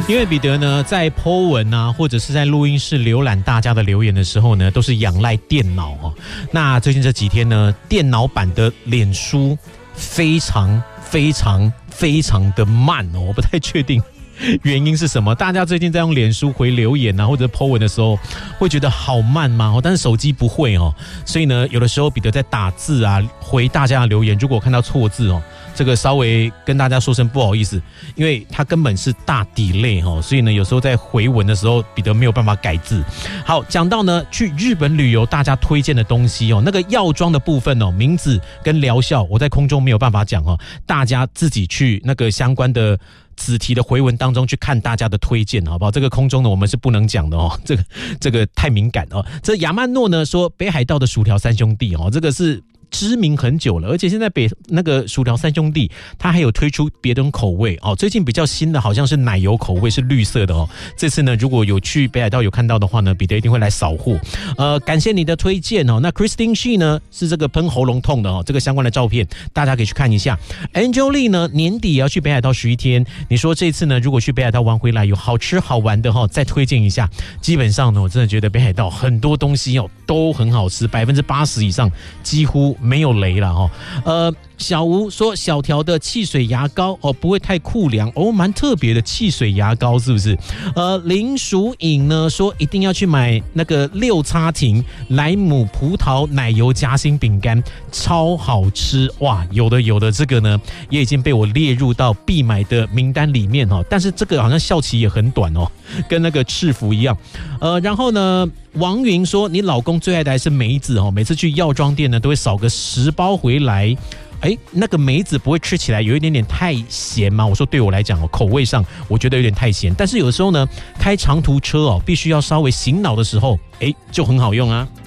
因为彼得呢，在 po 文啊，或者是在录音室浏览大家的留言的时候呢，都是仰赖电脑哦。那最近这几天呢，电脑版的脸书非常的慢哦，我不太确定原因是什么？大家最近在用脸书回留言啊，或者 po 文的时候，会觉得好慢吗？但是手机不会哦，所以呢，有的时候彼得在打字啊，回大家的留言，如果看到错字哦，这个稍微跟大家说声不好意思，因为它根本是大delay哦，所以呢，有时候在回文的时候，彼得没有办法改字。好，讲到呢，去日本旅游，大家推荐的东西哦，那个药妆的部分哦，名字跟疗效，我在空中没有办法讲哦，大家自己去那个相关的子题的回文当中去看大家的推荐，好不好？这个空中呢，我们是不能讲的哦，这个太敏感哦。这亚曼诺呢说北海道的薯条三兄弟哦，这个是知名很久了，而且现在那个薯条三兄弟，它还有推出别的口味哦。最近比较新的好像是奶油口味，是绿色的哦。这次呢，如果有去北海道有看到的话呢，彼得一定会来扫货。感谢你的推荐哦。那 Christine She 呢是这个喷喉咙痛的哦，这个相关的照片大家可以去看一下。Angel Lee 呢年底也要去北海道11天，你说这次呢如果去北海道玩回来有好吃好玩的再推荐一下。基本上呢，我真的觉得北海道很多东西都很好吃，80%以上几乎没有雷了哦。小吴说小条的汽水牙膏哦，不会太酷凉哦，蛮特别的汽水牙膏是不是？林淑颖呢说一定要去买那个6叉亭莱姆葡萄奶油夹心饼干，超好吃哇！有的这个呢也已经被我列入到必买的名单里面哦，但是这个好像效期也很短哦，跟那个赤福一样。然后呢，王云说你老公最爱的还是梅子哦，每次去药妆店呢都会扫个10包回来。那个梅子不会吃起来有一点点太咸吗？我说对我来讲口味上我觉得有点太咸，但是有的时候呢，开长途车必须要稍微醒脑的时候，就很好用啊。